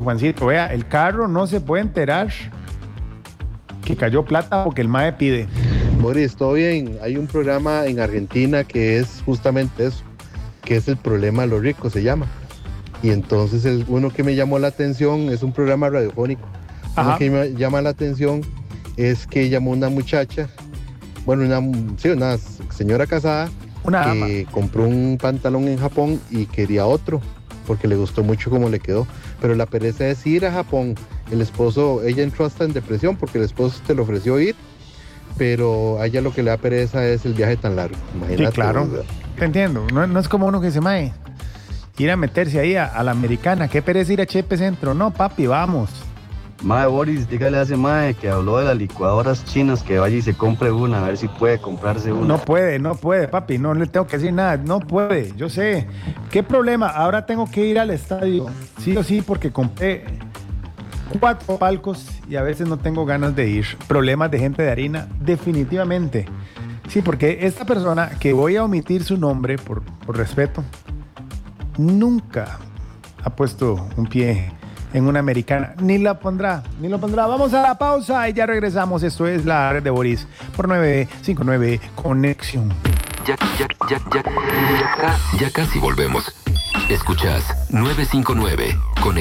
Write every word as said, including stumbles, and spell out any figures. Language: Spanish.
Juancito, vea, el carro no se puede enterar que cayó plata porque el mae pide. Boris, todo bien. Hay un programa en Argentina que es justamente eso, que es el problema de los ricos, se llama. Y entonces el, uno que me llamó la atención es un programa radiofónico. Ajá. Uno que me llama la atención es que llamó una muchacha, bueno, una, sí, una señora casada, una que ama. Compró un pantalón en Japón y quería otro, porque le gustó mucho cómo le quedó. Pero la pereza es ir a Japón. El esposo, ella entró hasta en depresión porque el esposo te le ofreció ir, pero a ella lo que le da pereza es el viaje tan largo. Imagínate. Sí, claro. ¿Verdad? Te entiendo. No, no es como uno que se mae. Ir a meterse ahí a, a la americana. ¿Qué pereza ir a Chepe Centro? No, papi, vamos. Mae, Boris, dígale a ese mae que habló de las licuadoras chinas que vaya y se compre una, a ver si puede comprarse una. No puede, no puede, papi. No le tengo que decir nada. No puede, yo sé. ¿Qué problema? Ahora tengo que ir al estadio. Sí o sí, porque compré cuatro palcos y a veces no tengo ganas de ir. Problemas de gente de harina, definitivamente. Sí, porque esta persona, que voy a omitir su nombre por, por respeto, nunca ha puesto un pie en una americana, ni la pondrá, ni lo pondrá. Vamos a la pausa y ya regresamos. Esto es la red de Boris por nueve cinco nueve Conexión. Ya, ya, ya, ya, ya, ya casi volvemos. Escuchas nueve cinco nueve Conexión.